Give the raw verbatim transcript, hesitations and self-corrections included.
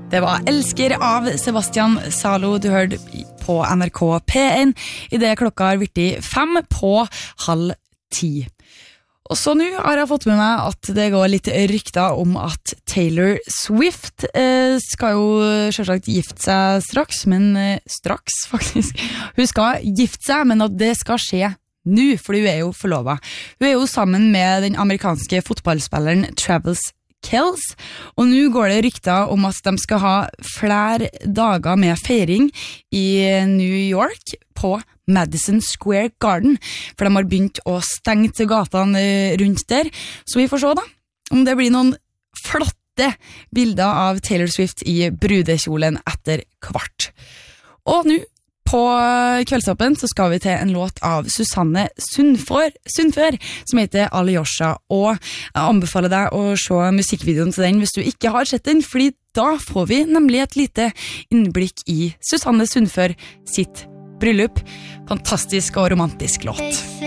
Det var Elsker av Sebastian Salo du hørte på N R K P én I det klokka har vært fem på halv ti. Og så nå har jeg fått med meg at det går litt rykter om at Taylor Swift eh, skal jo selvsagt gifte seg straks, men eh, straks faktisk. Hun skal gifte seg, men at det skal skje nå, fordi hun er jo forlovet. Hun er jo sammen med den amerikanske fotballspilleren Travis Kelce, og nå går det rykter om at de skal ha flere dager med feiring I New York på Madison Square Garden, for de har begynt å stenge til gatene rundt der, så vi får se da, om det blir noen flotte bilder av Taylor Swift I brudekjolen etter kvart. Og nå, på kveldsoppen så skal vi til en låt av Susanne Sundfør, Sundfør som heter Alyosha, og jeg anbefaler deg å se musikkvideoen til den hvis du ikke har sett den, fordi da får vi nemlig et lite innblikk I Susanne Sundfør sitt bryllup. Fantastisk og romantisk låt.